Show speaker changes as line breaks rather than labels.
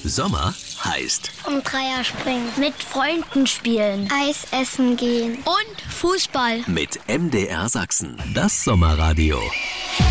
Sommer heißt
Vom Dreier springen.
Mit Freunden spielen.
Eis essen gehen.
Und Fußball.
mit MDR Sachsen. Das Sommerradio.